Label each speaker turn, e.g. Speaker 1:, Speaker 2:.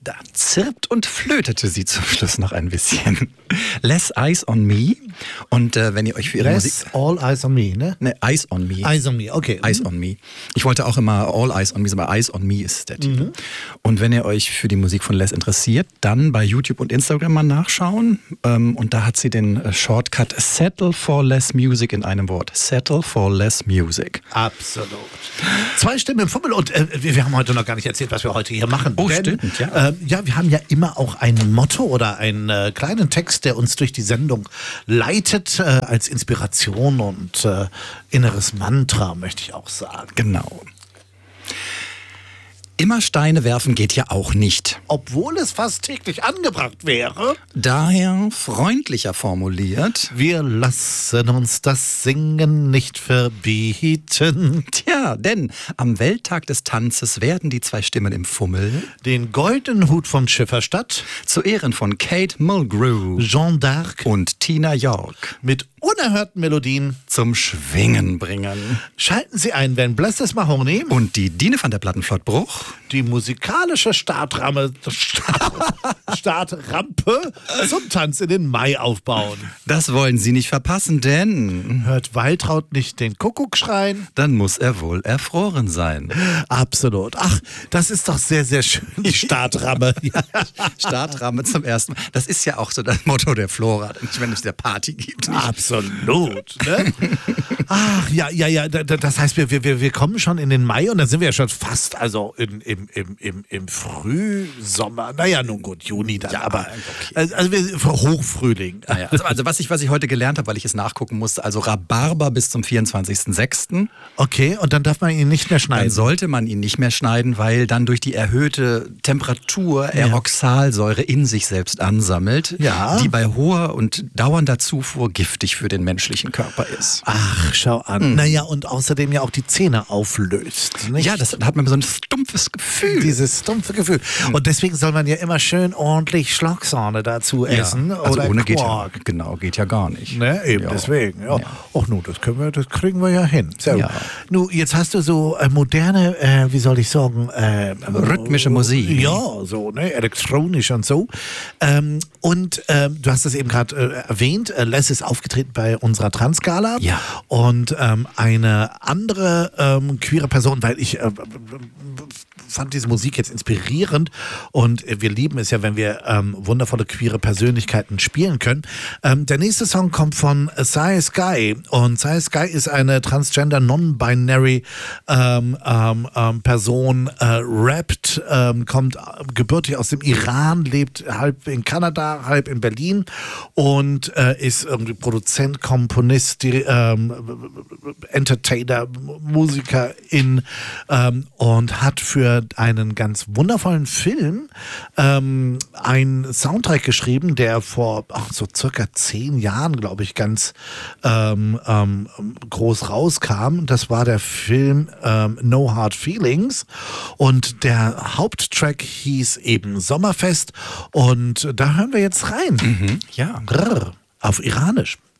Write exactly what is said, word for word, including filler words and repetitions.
Speaker 1: Da zirpt und flötete sie zum Schluss noch ein bisschen. Less Eyes on Me. Und äh, wenn ihr euch für ihre
Speaker 2: Less
Speaker 1: Musik...
Speaker 2: All Eyes on Me, ne?
Speaker 1: Ne, Eyes on Me.
Speaker 2: Eyes on Me, okay.
Speaker 1: Eyes on Me. Ich wollte auch immer All Eyes on Me, aber Eyes on Me ist der Titel. Mhm. Und wenn ihr euch für die Musik von Les interessiert, dann bei YouTube und Instagram mal nachschauen. Ähm, und da hat sie den äh, Shortcut Settle for Less Music in einem Wort. Settle for Less Music.
Speaker 2: Absolut. Zwei Stimmen im Fummel und äh, wir, wir haben heute noch gar nicht erzählt, was wir heute hier machen.
Speaker 1: Oh,
Speaker 2: Denn,
Speaker 1: stimmt, ja.
Speaker 2: Äh, ja, wir haben ja immer auch ein Motto oder einen äh, kleinen Text, der uns durch die Sendung leitet, äh, als Inspiration und äh, inneres Mantra, möchte ich auch sagen.
Speaker 1: Genau. Immer Steine werfen geht ja auch nicht.
Speaker 2: Obwohl es fast täglich angebracht wäre.
Speaker 1: Daher freundlicher formuliert.
Speaker 2: Wir lassen uns das Singen nicht verbieten.
Speaker 1: Tja, denn am Welttag des Tanzes werden die zwei Stimmen im Fummel
Speaker 2: den goldenen Hut von Schifferstadt
Speaker 1: zu Ehren von Kate Mulgrew,
Speaker 2: Jeanne d'Arc
Speaker 1: und Tina York
Speaker 2: mit unerhörten Melodien
Speaker 1: zum Schwingen bringen.
Speaker 2: Schalten Sie ein, wenn Blesses Mahoney
Speaker 1: und die Dine van der Plattenflottbruch
Speaker 2: die musikalische Startramme, Start, Startrampe zum Tanz in den Mai aufbauen.
Speaker 1: Das wollen Sie nicht verpassen, denn
Speaker 2: hört Waltraud nicht den Kuckuck schreien?
Speaker 1: Dann muss er wohl erfroren sein.
Speaker 2: Absolut. Ach, das ist doch sehr, sehr schön, die Startramme. Ja.
Speaker 1: Startramme zum ersten Mal. Das ist ja auch so das Motto der Flora, wenn es der Party gibt. Nicht?
Speaker 2: Absolut. Ne? Ach, ja, ja, ja. Das heißt, wir, wir, wir kommen schon in den Mai und dann sind wir ja schon fast also in, im, im, im, im Frühsommer. Naja, nun gut, Juni dann. Ja, aber okay. Also wir Hochfrühling.
Speaker 1: Naja, also, also was ich, was ich heute gelernt habe, weil ich es nachgucken musste, also Rhabarber bis zum vierundzwanzigsten sechsten
Speaker 2: Okay, und dann darf man ihn nicht mehr schneiden.
Speaker 1: Dann sollte man ihn nicht mehr schneiden, weil dann durch die erhöhte Temperatur er
Speaker 2: Ja.
Speaker 1: Oxalsäure in sich selbst ansammelt,
Speaker 2: Ja.
Speaker 1: die bei hoher und dauernder Zufuhr giftig für den menschlichen Körper ist.
Speaker 2: Ach, schau an.
Speaker 1: Mhm.
Speaker 2: Naja, und außerdem ja auch die Zähne auflöst. Nicht?
Speaker 1: Ja, das hat man so ein stumpfes Gefühl.
Speaker 2: Dieses dumpfe Gefühl. Und deswegen soll man ja immer schön ordentlich Schlagsahne dazu essen.
Speaker 1: Ja, also
Speaker 2: oder
Speaker 1: ohne geht ja,
Speaker 2: Quark.
Speaker 1: genau, geht ja gar nicht.
Speaker 2: Ne, eben
Speaker 1: Ja.
Speaker 2: deswegen. Ja.
Speaker 1: Ja.
Speaker 2: Ach nu, das können wir, das kriegen wir ja hin. So.
Speaker 1: Ja.
Speaker 2: Nu, jetzt hast du so äh, moderne, äh, wie soll ich sagen, äh,
Speaker 1: Rhythmische Musik.
Speaker 2: Ja, so, ne, elektronisch und so. Ähm, und ähm, du hast es eben gerade äh, erwähnt, äh, Les ist aufgetreten bei unserer Transgala.
Speaker 1: Ja.
Speaker 2: Und ähm, eine andere ähm, queere Person, weil ich äh, fand diese Musik jetzt inspirierend und wir lieben es ja, wenn wir ähm, wundervolle queere Persönlichkeiten spielen können. Ähm, der nächste Song kommt von Sai Sky und Sai Sky ist eine transgender non-binary ähm, ähm, ähm, Person, äh, rappt, ähm, kommt gebürtig aus dem Iran, lebt halb in Kanada, halb in Berlin und äh, ist irgendwie Produzent, Komponist, die, ähm, Entertainer, Musikerin ähm, und hat für einen ganz wundervollen Film ähm, einen Soundtrack geschrieben, der vor ach, so circa zehn Jahren, glaube ich, ganz ähm, ähm, groß rauskam. Das war der Film ähm, No Hard Feelings und der Haupttrack hieß eben Sommerfest und da hören wir jetzt rein.
Speaker 1: Mhm, ja.
Speaker 2: Grrr, auf Iranisch.